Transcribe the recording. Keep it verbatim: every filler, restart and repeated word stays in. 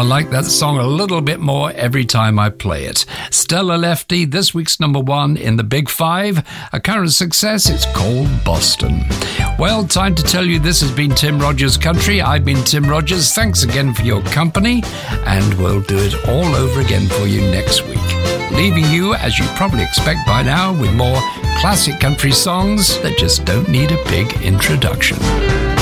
I like that song a little bit more every time I play it. Stella Lefty, this week's number one in the Big Five. A current success, it's called Boston. Well, time to tell you this has been Tim Rogers Country. I've been Tim Rogers. Thanks again for your company, and we'll do it all over again for you next week. Leaving you, as you probably expect by now, with more classic country songs that just don't need a big introduction.